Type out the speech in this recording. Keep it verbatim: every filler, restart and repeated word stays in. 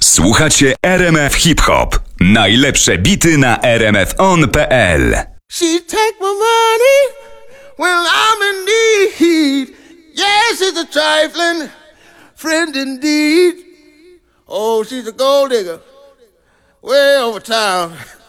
Słuchacie R M F Hip Hop. Najlepsze bity na r m f on kropka p l. She take my money when I'm in need. Yes, it's a trifling friend indeed. Oh, she's a gold digger way over town.